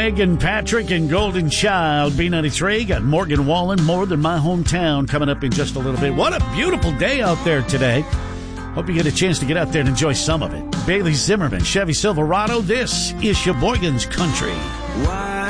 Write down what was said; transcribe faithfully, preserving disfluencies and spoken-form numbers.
Megan Patrick and Golden Child, B ninety-three. Got Morgan Wallen, More Than My Hometown, coming up in just a little bit. What a beautiful day out there today. Hope you get a chance to get out there and enjoy some of it. Bailey Zimmerman, Chevy Silverado. This is Sheboygan's Country. Why